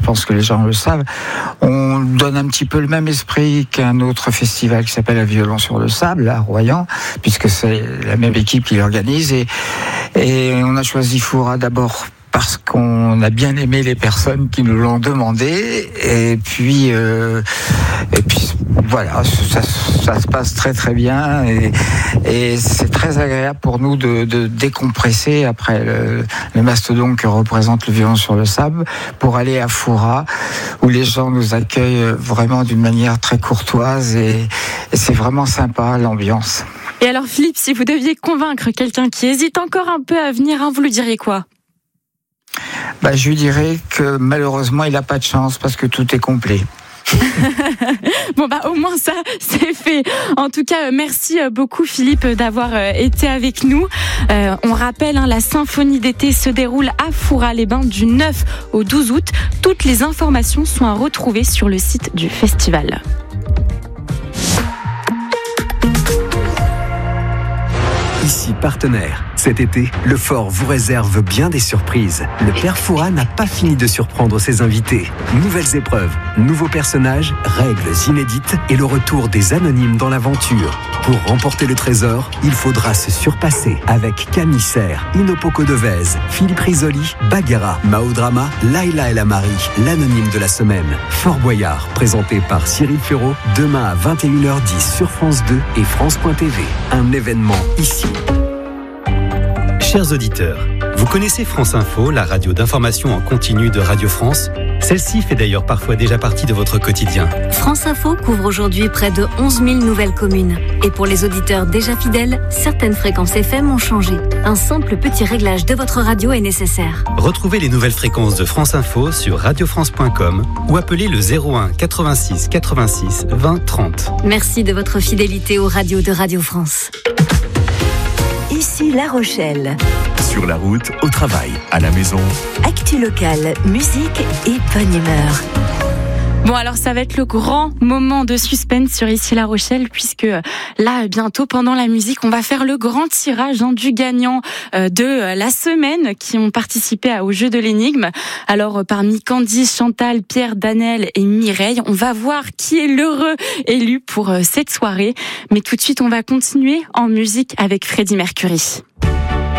pense que les gens le savent. On donne un petit peu le même esprit qu'un autre festival qui s'appelle La Violon sur le Sable, à Royan, puisque c'est la même équipe qui l'organise. Et on a choisi Foura d'abord parce qu'on a bien aimé les personnes qui nous l'ont demandé, et puis voilà, ça se passe très très bien, et c'est très agréable pour nous de décompresser après le mastodonte que représente le Violon sur le Sable, pour aller à Foura, où les gens nous accueillent vraiment d'une manière très courtoise, et c'est vraiment sympa l'ambiance. Et alors Philippe, si vous deviez convaincre quelqu'un qui hésite encore un peu à venir, vous lui diriez quoi ? Je lui dirais que malheureusement il n'a pas de chance parce que tout est complet. Bon au moins ça c'est fait. En tout cas, merci beaucoup Philippe d'avoir été avec nous. On rappelle, la symphonie d'été se déroule à Foura-les-Bains du 9 au 12 août. Toutes les informations sont à retrouver sur le site du festival. Ici partenaire. Cet été, le Fort vous réserve bien des surprises. Le Père Foura n'a pas fini de surprendre ses invités. Nouvelles épreuves, nouveaux personnages, règles inédites et le retour des anonymes dans l'aventure. Pour remporter le trésor, il faudra se surpasser avec Camille Serre, Inopoko Devez, Philippe Risoli, Bagheera, Maodrama, Laila El Amari, l'anonyme de la semaine. Fort Boyard, présenté par Cyril Ferraud, demain à 21h10 sur France 2 et France.tv. Un événement ici. Chers auditeurs, vous connaissez France Info, la radio d'information en continu de Radio France ? Celle-ci fait d'ailleurs parfois déjà partie de votre quotidien. France Info couvre aujourd'hui près de 11 000 nouvelles communes. Et pour les auditeurs déjà fidèles, certaines fréquences FM ont changé. Un simple petit réglage de votre radio est nécessaire. Retrouvez les nouvelles fréquences de France Info sur radiofrance.com ou appelez le 01 86 86 20 30. Merci de votre fidélité aux radios de Radio France. Ici La Rochelle. Sur la route, au travail, à la maison. Actu locale, musique et bonne humeur. Bon, alors ça va être le grand moment de suspense sur Ici La Rochelle, puisque là, bientôt, pendant la musique, on va faire le grand tirage du gagnant de la semaine qui ont participé au jeu de l'énigme. Alors, parmi Candice, Chantal, Pierre, Danel et Mireille, on va voir qui est l'heureux élu pour cette soirée. Mais tout de suite, on va continuer en musique avec Freddie Mercury.